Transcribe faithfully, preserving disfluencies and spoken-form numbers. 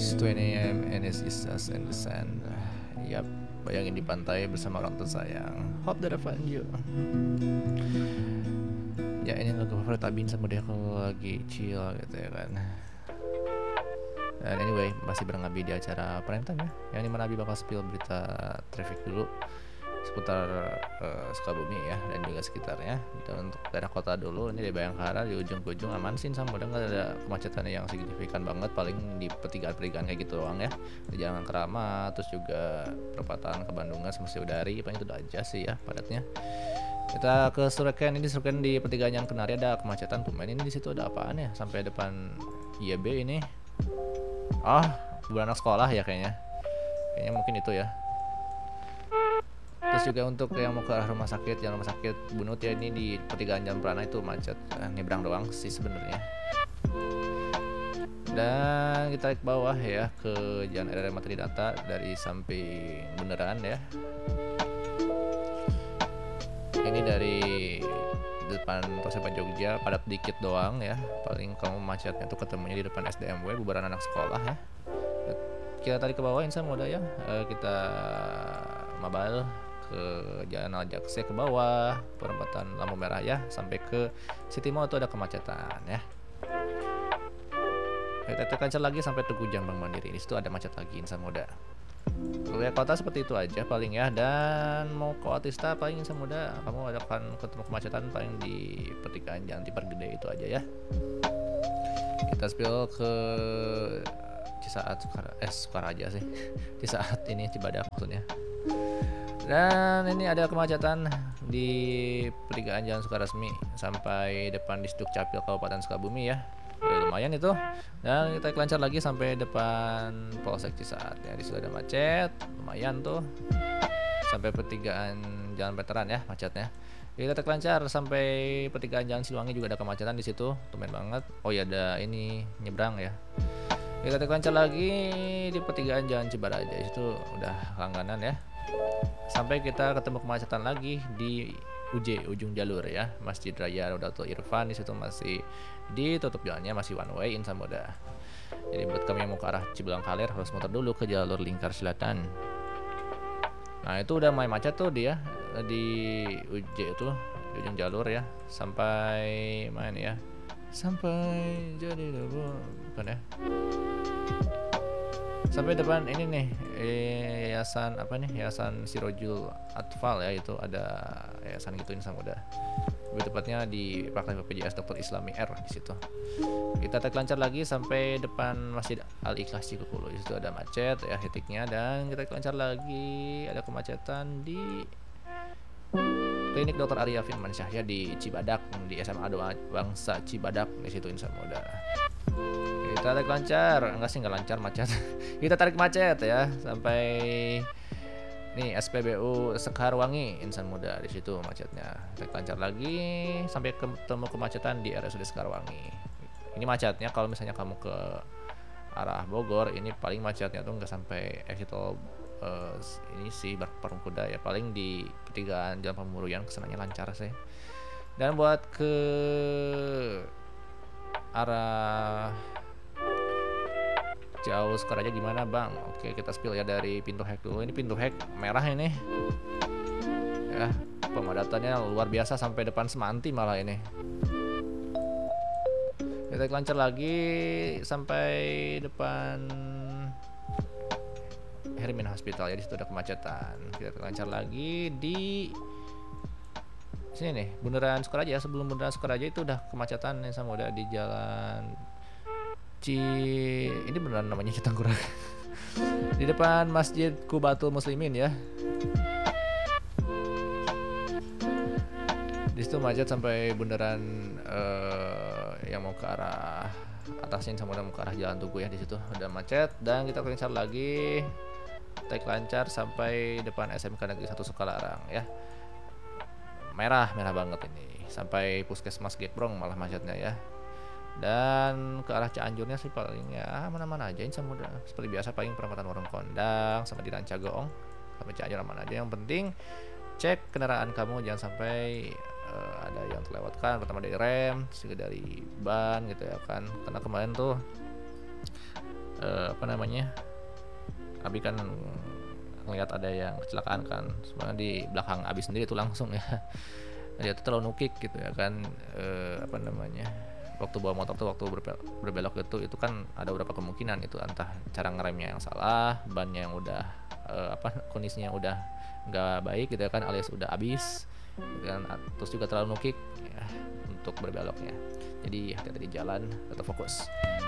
It's two a m and it's just us and the sun. Yap, bayangin di pantai bersama orang tersayang. Hope that I find you. Ya, ini lagu favorit Abin sama dia kalau lagi chill gitu ya kan. Dan anyway, masih bareng Abi di acara Prime Time ya, yang dimana Abi bakal spill berita traffic dulu seputar uh, Sukabumi ya dan juga sekitarnya. Dan untuk daerah kota dulu, ini di Bayangkara di ujung ke ujung aman sih, sama udah nggak ada kemacetan yang signifikan banget, paling di pertigaan-pertigaan kayak gitu doang ya, di Jalan Keramat, terus juga perempatan ke Bandungan sama Udari, paling itu aja sih ya padatnya. Kita ke Suraken, ini Suraken di pertigaan yang Kenari ada kemacetan tumen. Ini di situ ada apaan ya sampai depan I Y B ini? Ah, bulan anak sekolah ya kayaknya. Kayaknya mungkin itu ya. Terus juga untuk yang mau ke arah rumah sakit, yang rumah sakit Bunut ya, ini di pertigaan Jalan Prana itu macet, eh, nyebrang doang sih sebenarnya. Dan kita ke bawah ya ke Jalan R R Materi Data dari samping Bundaran ya. Ini dari depan Tosepa Jogja padat dikit doang ya, paling kamu macetnya tuh ketemunya di depan S D M W bubaran anak sekolah ya. Kita tadi ke bawah Insan Moda ya, e, kita mabal ke Jalan Aljakse ke bawah perempatan lampu merah ya sampai ke City Mall tuh ada kemacetan ya. Kita tekan lagi sampai Tugu Jambang Mandiri, di situ ada macet lagi Insan Moda. Kuliah kota seperti itu aja paling ya. Dan mau ke Otista paling Insan Muda kamu akan ketemu kemacetan paling di pertigaan Jalan Tipar Gede itu aja ya. Kita spill ke Cisaat Sukar eh Sukaraja sih Cisaat ini Cibadak maksudnya. Dan ini ada kemacetan di pertigaan Jalan Sukaresmi sampai depan Disduk Capil Kabupaten Sukabumi ya. Udah lumayan itu. Dan kita lancar lagi sampai depan Polsek Cisaat ya, di situ ada macet lumayan tuh sampai pertigaan Jalan Veteran ya macetnya. Kita lancar sampai pertigaan Jalan Siliwangi juga ada kemacetan di situ, tumben banget. Oh ya ada ini nyebrang ya. Kita lancar lagi di pertigaan Jalan Cibaraja, di situ udah langganan ya. Sampai kita ketemu kemacetan lagi di U J ujung jalur ya, Masjid Raya Rodatul Irfan, di situ masih ditutup jalannya, masih one way Insan Moda. Jadi buat kami yang mau ke arah Cibelang Kaler harus muter dulu ke jalur lingkar selatan. Nah itu udah mulai macet tuh dia di U J itu di ujung jalur ya, sampai mana ya, sampai jadi bukan ya, sampai depan ini nih yayasan apa nih, yayasan Sirojul Atfal ya, itu ada yayasan gitu Insan Muda. Lebih tepatnya di Fakultas B P J S Doktor Islami R di situ. Kita tek lancar lagi sampai depan Masjid Al Ikhlas Cikupulu, di situ ada macet ya titiknya. Dan kita lancar lagi ada kemacetan di Klinik Dokter Arya Firman Syahya di Cibadak, di S M A Doa Bangsa Cibadak di situ Insan Muda. Kita tarik lancar, enggak sih enggak lancar macet. Kita tarik macet ya sampai nih S P B U Sekarwangi Insan Muda, di situ macetnya. Tarik lancar lagi sampai ketemu kemacetan di R S U D Sekarwangi. Ini macetnya kalau misalnya kamu ke arah Bogor, ini paling macetnya tuh enggak sampai exit tol uh, ini sih Parung Kuda ya, paling di pertigaan Jalan Pemuruyang kesananya lancar sih. Dan buat ke arah jauh Sukaraja gimana bang? Oke kita spill ya dari pintu hack dulu. Ini pintu hack merah ini ya, pemadatannya luar biasa sampai depan Semanti malah ini. Kita lancar lagi sampai depan Hermin Hospital ya, di situ ada kemacetan. Kita lancar lagi di sini nih Bundaran Sukaraja. Sebelum Bundaran Sukaraja itu udah kemacetan nih, sama udah di jalan Ci, ini beneran namanya Citanggurang. Di depan Masjid Kubatul Muslimin ya. Di situ macet sampai bundaran uh, yang mau ke arah atasnya sama udah mau ke arah Jalan Tugu ya, di situ udah macet. Dan kita lancar lagi, take lancar sampai depan S M K Negeri satu Sukalarang ya. Merah, merah banget ini. Sampai Puskesmas Gekbrong malah macetnya ya. Dan ke arah Cianjurnya sih paling ya mana-mana aja Insan Muda. Seperti biasa paling perempatan Warung Kondang sama di Rancagoong sampai Cianjur aman aja. Yang penting cek kendaraan kamu jangan sampai uh, ada yang terlewatkan, pertama dari rem, juga dari ban gitu ya kan. Karena kemarin tuh uh, apa namanya, Abi kan ngelihat ada yang kecelakaan kan, sebenarnya di belakang Abi sendiri itu langsung ya. Dia tuh terlalu nukik gitu ya kan, eh, apa namanya, waktu bawa motor tuh waktu berbe- berbelok itu itu kan ada beberapa kemungkinan, itu entah cara ngeremnya yang salah, bannya yang udah eh, apa kondisinya udah nggak baik gitu ya kan, alias udah habis gitu kan. Terus juga terlalu nukik ya, untuk berbeloknya. Jadi hati-hati di jalan, tetap fokus.